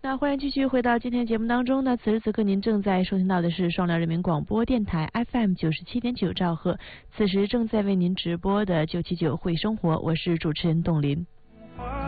那欢迎继续回到今天节目当中呢。此时此刻您正在收听到的是双辽人民广播电台 FM 97.9兆赫，此时正在为您直播的979会生活，我是主持人董林。